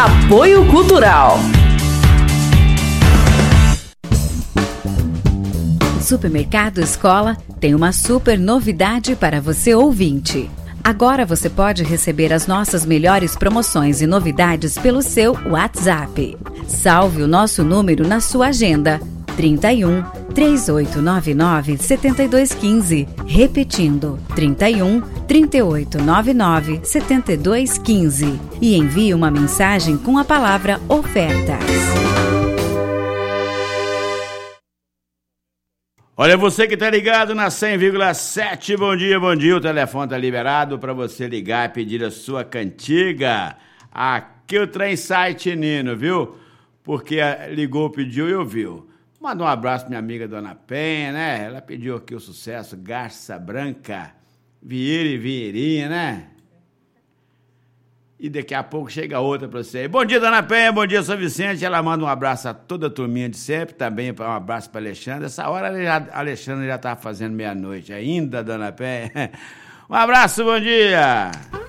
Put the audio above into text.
Apoio Cultural. Supermercado Escola tem uma super novidade para você ouvinte. Agora você pode receber as nossas melhores promoções e novidades pelo seu WhatsApp. Salve o nosso número na sua agenda: 31 3899 7215. Repetindo: 31 3899 7215. E envie uma mensagem com a palavra ofertas. Olha, você que tá ligado na 100,7, bom dia, o telefone tá liberado para você ligar e pedir a sua cantiga. Aqui o trem site Nino, viu? Porque ligou, pediu e ouviu. Manda um abraço pra minha amiga Dona Penha, né? Ela pediu aqui o sucesso Garça Branca, Vieira e Vieirinha, né? E daqui a pouco chega outra pra você. Bom dia, Dona Penha, bom dia, São Vicente. Ela manda um abraço a toda a turminha de sempre, também um abraço pra Alexandre. Essa hora a Alexandre já tá fazendo meia-noite ainda, Dona Penha. Um abraço, bom dia.